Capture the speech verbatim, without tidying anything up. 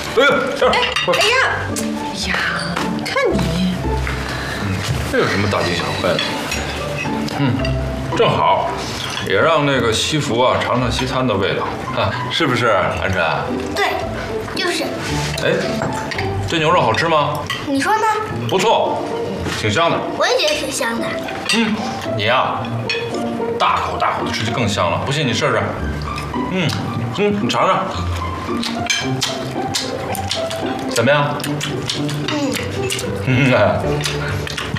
哎呀，这儿，快！ 哎呀，哎呀，看你， 嗯，这有什么大惊小怪的？嗯，正好，也让那个西服啊尝尝西餐的味道啊，是不是，安晨？ 对，就是。 哎，这牛肉好吃吗？ 你说呢？ 不错，挺香的。 我也觉得挺香的。 嗯，你呀，大口大口的吃就更香了。不信你试试。嗯嗯，你尝尝，怎么样？ 嗯嗯，